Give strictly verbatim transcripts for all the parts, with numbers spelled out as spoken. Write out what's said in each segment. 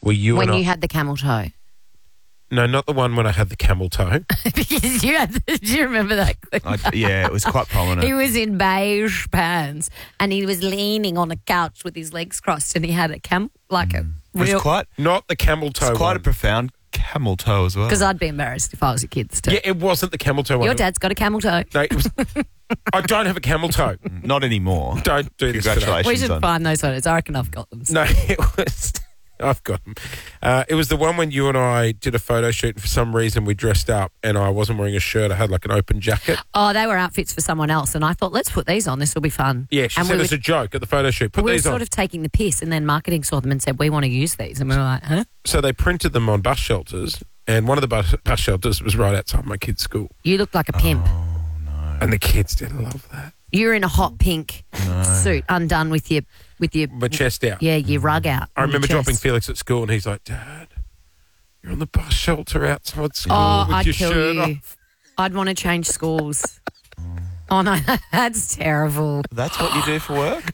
were you When and you I... had the camel toe. No, not the one when I had the camel toe. Because you had the, do you remember that clip? I, yeah, it was quite prominent. He was in beige pants and he was leaning on a couch with his legs crossed and he had a camel, like a It was real... quite, Not the camel toe it's quite one. a profound camel toe as well. Because I'd be embarrassed if I was your kids too. Yeah, it wasn't the camel toe one. Your dad's got a camel toe. No, it was... I don't have a camel toe. Not anymore. Don't do this today. Congratulations. We should on- find those photos. I reckon I've got them. No, it was... I've got them. Uh, it was the one when you and I did a photo shoot and for some reason we dressed up and I wasn't wearing a shirt. I had like an open jacket. Oh, they were outfits for someone else and I thought, let's put these on. This will be fun. Yeah, she and said we it's were, a joke at the photo shoot. Put we were these sort on. of taking the piss and then marketing saw them and said, we want to use these. And we were like, huh? So they printed them on bus shelters and one of the bus, bus shelters was right outside my kid's school. You look like a pimp. Oh, And the kids did love that. You're in a hot pink suit, undone with your with your My chest out. yeah your rug out. I on your remember chest. dropping Felix at school and he's like, Dad, you're on the bus shelter outside school Oh, with I'd your kill shirt you. off. I'd want to change schools. Oh no, that's terrible. That's what you do for work?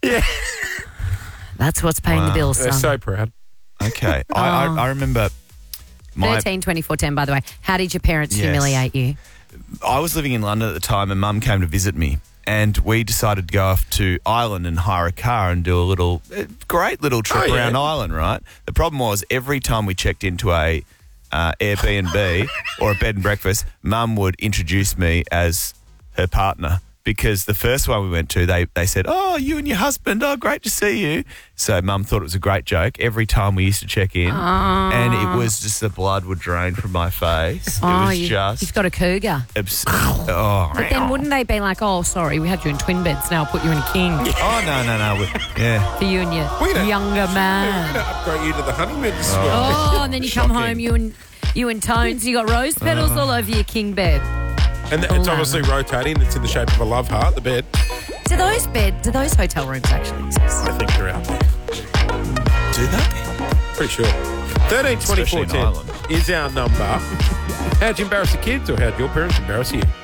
That's what's paying the Wow. bills, They're son. so proud. Okay. I, I, I remember my Thirteen twenty four ten. By the way, how did your parents Yes. humiliate you? I was living in London at the time and Mum came to visit me and we decided to go off to Ireland and hire a car and do a little, a great little trip Oh, yeah. around Ireland, right? The problem was every time we checked into a uh, Airbnb or a bed and breakfast, Mum would introduce me as her partner because the first one we went to, they, they said, oh, you and your husband, oh, great to see you. So Mum thought it was a great joke every time we used to check in and it was just the blood would drain from my face. Oh, it was you, just... you've got a cougar. abs- oh, But then wouldn't they be like, oh, sorry, we had you in twin beds, now I'll put you in a king Oh, no, no, no. We- yeah. for you and your We're gonna- younger We're going man. to upgrade you to the honeymoon as well. Oh, and then you come Shocking. home, you and you and Tones, you got rose petals all over your king bed. And it's obviously rotating. It's in the shape of a love heart, the bed. Do those bed, do those hotel rooms actually exist? I think they're out there. Do that? Pretty sure. thirteen twenty-four Especially in ten Ireland. is our number. How'd you embarrass the kids or how'd your parents embarrass you?